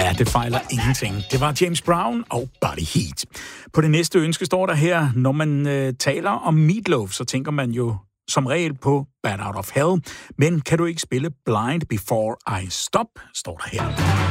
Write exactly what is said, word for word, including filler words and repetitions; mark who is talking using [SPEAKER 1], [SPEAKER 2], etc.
[SPEAKER 1] Ja, det fejler ingenting. Det var James Brown og Body Heat. På det næste ønske står der her, når man øh, taler om Meatloaf, så tænker man jo som regel på Bad Out of Hell. Men kan du ikke spille Blind Before I Stop, står der her.